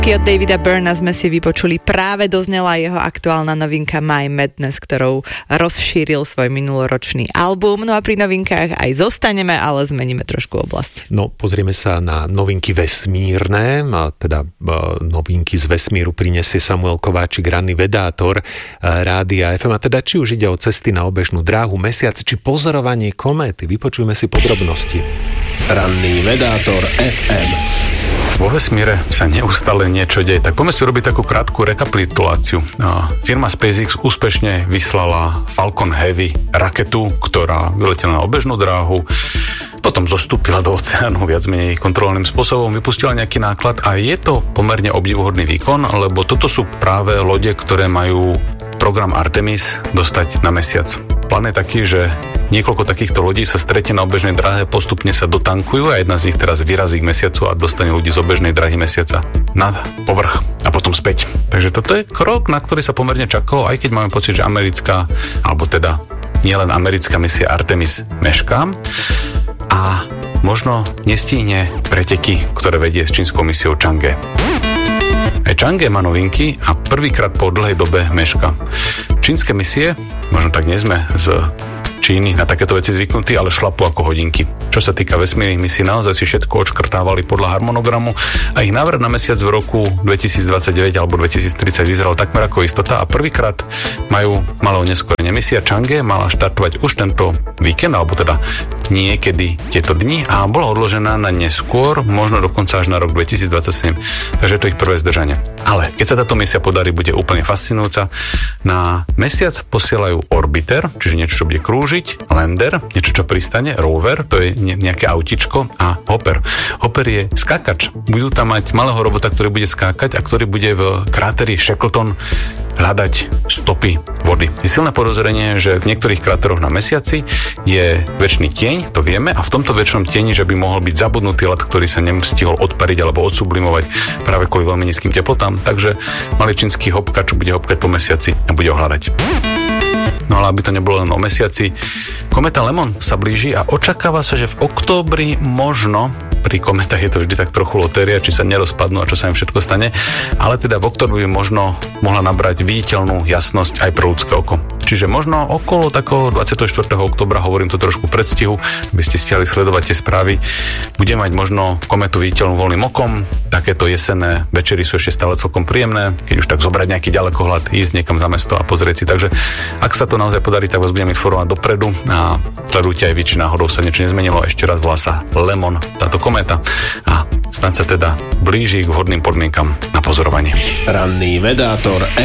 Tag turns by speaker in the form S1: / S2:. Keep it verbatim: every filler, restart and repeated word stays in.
S1: Od Davida Byrna sme si vypočuli, práve doznela jeho aktuálna novinka My Madness, ktorou rozšíril svoj minuloročný album. No a pri novinkách aj zostaneme, ale zmeníme trošku oblasť.
S2: No, pozrieme sa na novinky vesmírne, a teda novinky z vesmíru prinesie Samuel Kováčik, ranný vedátor Rádia ef em. A teda či už ide o cesty na obežnú dráhu, mesiac, či pozorovanie kométy. Vypočujme si podrobnosti.
S3: Ranný vedátor ef em.
S4: Vo vesmíre sa neustále niečo deje, tak poďme si urobiť takú krátku rekapituláciu. Firma SpaceX úspešne vyslala Falcon Heavy raketu, ktorá vyletela na obežnú dráhu, potom zostúpila do oceánu viac menej kontrolným spôsobom, vypustila nejaký náklad a je to pomerne obdivuhodný výkon, lebo toto sú práve lode, ktoré majú program Artemis dostať na mesiac. Plán je taký, že niekoľko takýchto lodí sa stretne na obežnej dráhe, postupne sa dotankujú a jedna z nich teraz vyrazí k mesiacu a dostane ľudí z obežnej dráhy mesiaca na povrch a potom späť. Takže toto je krok, na ktorý sa pomerne čakalo, aj keď máme pocit, že americká, alebo teda nielen americká misia Artemis mešká a možno nestíhne preteky, ktoré vedie s čínskou misiou Chang'e. Aj Chang'e má novinky a prvýkrát po dlhej dobe meška. Čínske misie, možno tak nie sme z Číny na takéto veci zvyknutí, ale šlapu ako hodinky. Čo sa týka vesmírnych misií, naozaj si všetko odškrtávali podľa harmonogramu a ich návrat na mesiac v roku dvetisícdvadsaťdeväť alebo dvetisíctridsať vyzeral takmer ako istota a prvýkrát majú malé oneskorenie. Misia Chang'e mala štartovať už tento víkend, alebo teda niekedy tieto dni a bola odložená na neskôr, možno dokonca až na rok dvetisícdvadsaťsedem. Takže to je ich prvé zdržanie. Ale keď sa táto misia podarí, bude úplne fascinujúca. Na mesiac posielajú orbiter, čiže niečo, čo bude krúžiť, lander, niečo, čo pristane, rover, to je nejaké autičko a hopper. Hopper je skákač. Budú tam mať malého robota, ktorý bude skákať a ktorý bude v kráteri Shackleton hľadať stopy vody. Je silné podozrenie, že v niektorých kráteroch na mesiaci je väčší tieň, to vieme, a v tomto väčšom tieni, že by mohol byť zabudnutý ľad, ktorý sa nestihol odpariť alebo odsublimovať práve kvôli veľmi nízkym teplotám. Takže malý čínsky hopkač bude hopkať po mesiaci a bude ho hľadať. No ale aby to nebolo len o mesiaci, kometa Lemon sa blíži a očakáva sa, že v októbri možno, pri kometách je to vždy tak trochu lotéria, či sa nerozpadnú a čo sa im všetko stane, ale teda v októbri by možno mohla nabrať viditeľnú jasnosť aj pre ľudské oko. Čiže možno okolo takého dvadsiateho štvrtého októbra, hovorím to trošku v predstihu, aby ste stihli sledovať tie správy, bude mať možno kometu viditeľnú voľným okom. Takéto jesenné večery sú ešte stále celkom príjemné, keď už tak zobrať nejaký ďalekohľad, ísť niekam za mesto a pozrieť si. Takže ak sa to naozaj podarí, tak vás budem informovať dopredu a sledujte aj vy, či náhodou sa niečo nezmenilo. Ešte raz, volá sa Lemon táto kométa a snáď sa teda blíži k vhodným podmienkam na pozorovanie.
S3: Ranný vedátor